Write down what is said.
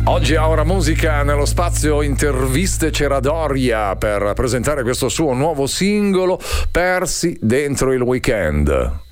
Oggi a Ora Musica, nello spazio interviste, c'era Doria per presentare questo suo nuovo singolo, Persi dentro il weekend.